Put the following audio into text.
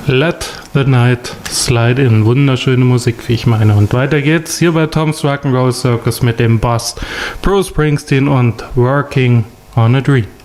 Let the Night Slide In. Wunderschöne Musik, wie ich meine. Und weiter geht's hier bei Tom's Rock'n'Roll Circus mit dem Boss Bruce Springsteen und Working on a Dream.